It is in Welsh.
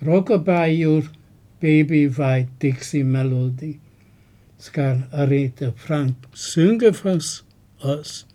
Rockabye Baby White Dixie Melody skal Aretha Frank synge for os.